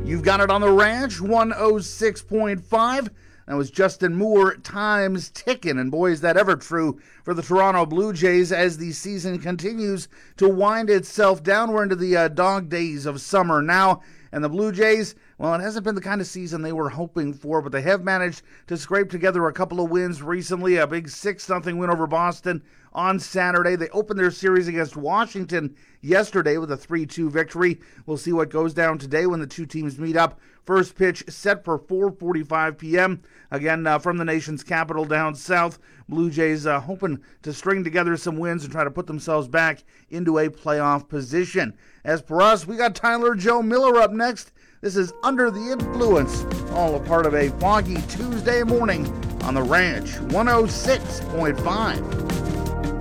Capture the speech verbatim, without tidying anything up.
You've got it on the Ranch, one oh six point five. That was Justin Moore, Time's Ticking. And boy, is that ever true for the Toronto Blue Jays as the season continues to wind itself down. We're into the uh, dog days of summer now. And the Blue Jays, well, it hasn't been the kind of season they were hoping for, but they have managed to scrape together a couple of wins recently. A big six nothing win over Boston on Saturday. They opened their series against Washington yesterday with a three two victory. We'll see what goes down today when the two teams meet up. First pitch set for four forty-five p.m. Again, uh, from the nation's capital down south. Blue Jays uh, hoping to string together some wins and try to put themselves back into a playoff position. As for us, we got Tyler Joe Miller up next. This is Under the Influence, all a part of a foggy Tuesday morning on the Ranch, one oh six point five.